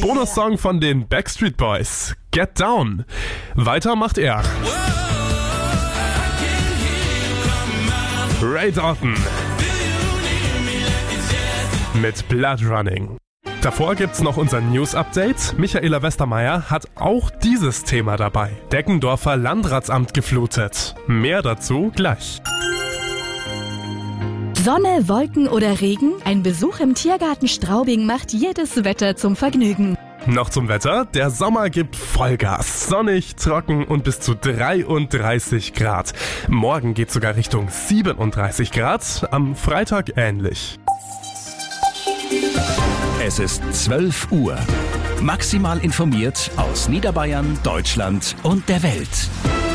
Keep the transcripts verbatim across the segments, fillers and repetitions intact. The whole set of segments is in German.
Bonussong von den Backstreet Boys, Get Down. Weiter macht er. Ray Dalton mit Blood Running. Davor gibt's noch unser News-Update. Michaela Westermeier hat auch dieses Thema dabei. Deggendorfer Landratsamt geflutet. Mehr dazu gleich. Sonne, Wolken oder Regen? Ein Besuch im Tiergarten Straubing macht jedes Wetter zum Vergnügen. Noch zum Wetter. Der Sommer gibt Vollgas. Sonnig, trocken und bis zu dreiunddreißig Grad. Morgen geht sogar Richtung siebenunddreißig Grad. Am Freitag ähnlich. Es ist zwölf Uhr. Maximal informiert aus Niederbayern, Deutschland und der Welt.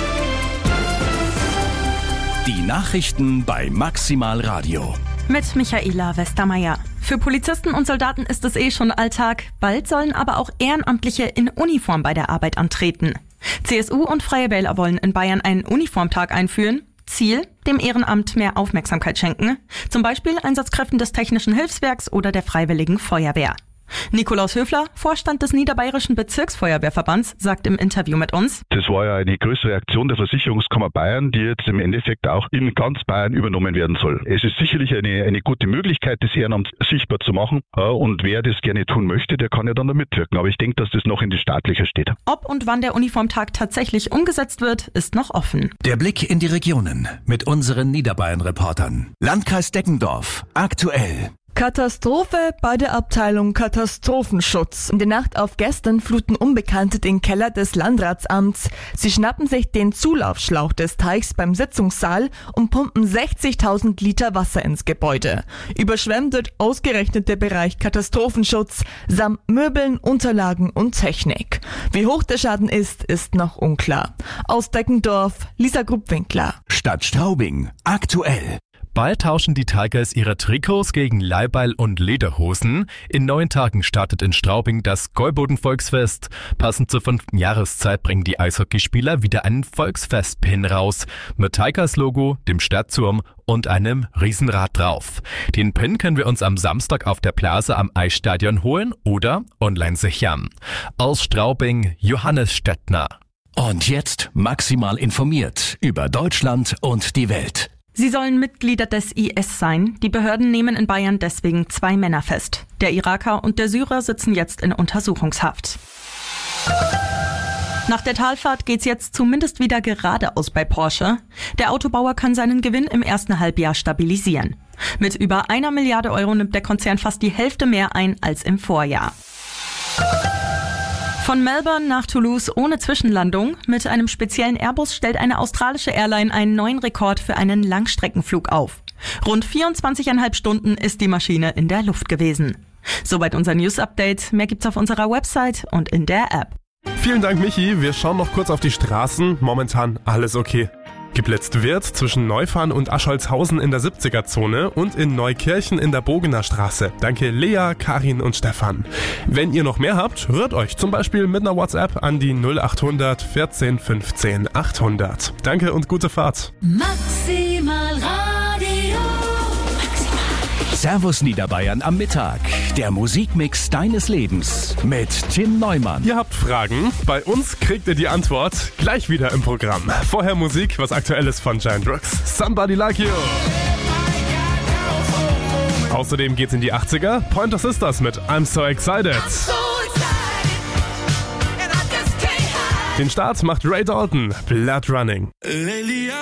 Die Nachrichten bei Maximal Radio. Mit Michaela Westermeier. Für Polizisten und Soldaten ist es eh schon Alltag. Bald sollen aber auch Ehrenamtliche in Uniform bei der Arbeit antreten. C S U und Freie Wähler wollen in Bayern einen Uniformtag einführen. Ziel, dem Ehrenamt mehr Aufmerksamkeit schenken. Zum Beispiel Einsatzkräften des Technischen Hilfswerks oder der Freiwilligen Feuerwehr. Nikolaus Höfler, Vorstand des Niederbayerischen Bezirksfeuerwehrverbands, sagt im Interview mit uns: Das war ja eine größere Aktion der Versicherungskammer Bayern, die jetzt im Endeffekt auch in ganz Bayern übernommen werden soll. Es ist sicherlich eine, eine gute Möglichkeit, das Ehrenamt sichtbar zu machen. Und wer das gerne tun möchte, der kann ja dann da mitwirken. Aber ich denke, dass das noch in die staatliche steht. Ob und wann der Uniformtag tatsächlich umgesetzt wird, ist noch offen. Der Blick in die Regionen mit unseren Niederbayern-Reportern. Landkreis Deggendorf, aktuell. Katastrophe bei der Abteilung Katastrophenschutz. In der Nacht auf gestern fluten Unbekannte den Keller des Landratsamts. Sie schnappen sich den Zulaufschlauch des Teichs beim Sitzungssaal und pumpen sechzigtausend Liter Wasser ins Gebäude. Überschwemmt wird ausgerechnet der Bereich Katastrophenschutz samt Möbeln, Unterlagen und Technik. Wie hoch der Schaden ist, ist noch unklar. Aus Deggendorf, Lisa Gruppwinkler. Stadt Straubing, aktuell. Bald tauschen die Tigers ihre Trikots gegen Leiberl und Lederhosen. In neun Tagen startet in Straubing das Gäuboden-Volksfest. Passend zur fünften Jahreszeit bringen die Eishockeyspieler wieder einen Volksfest-Pin raus. Mit Tigers-Logo, dem Stadtturm und einem Riesenrad drauf. Den Pin können wir uns am Samstag auf der Plaza am Eisstadion holen oder online sichern. Aus Straubing, Johannes Stettner. Und jetzt maximal informiert über Deutschland und die Welt. Sie sollen Mitglieder des I S sein. Die Behörden nehmen in Bayern deswegen zwei Männer fest. Der Iraker und der Syrer sitzen jetzt in Untersuchungshaft. Nach der Talfahrt geht's jetzt zumindest wieder geradeaus bei Porsche. Der Autobauer kann seinen Gewinn im ersten Halbjahr stabilisieren. Mit über einer Milliarde Euro nimmt der Konzern fast die Hälfte mehr ein als im Vorjahr. Von Melbourne nach Toulouse ohne Zwischenlandung. Mit einem speziellen Airbus stellt eine australische Airline einen neuen Rekord für einen Langstreckenflug auf. Rund vierundzwanzig Komma fünf Stunden ist die Maschine in der Luft gewesen. Soweit unser News-Update. Mehr gibt's auf unserer Website und in der App. Vielen Dank, Michi. Wir schauen noch kurz auf die Straßen. Momentan alles okay. Geblitzt wird zwischen Neufahren und Ascholzhausen in der siebziger-Zone und in Neukirchen in der Bogener Straße. Danke Lea, Karin und Stefan. Wenn ihr noch mehr habt, rührt euch zum Beispiel mit einer WhatsApp an die null achthundert vierzehn fünfzehn achthundert. Danke und gute Fahrt. Maximal Radio. Servus Niederbayern am Mittag. Der Musikmix deines Lebens mit Tim Neumann. Ihr habt Fragen? Bei uns kriegt ihr die Antwort gleich wieder im Programm. Vorher Musik, was Aktuelles von Giant Rooks. Somebody Like You. Außerdem geht's in die achtziger. Pointer Sisters mit I'm So Excited. Den Start macht Ray Dalton, Blood Running.